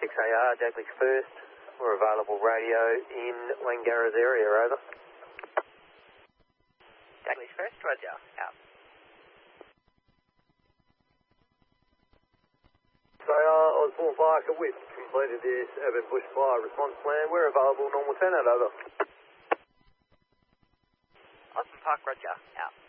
6AR, Dagley's first. We're available radio in Langara's area, over. Dagley's first, roger, out. So, Osborne Parker, we've completed this urban bushfire response plan. We're available, normal turnout, over. Osborne Park, roger, out.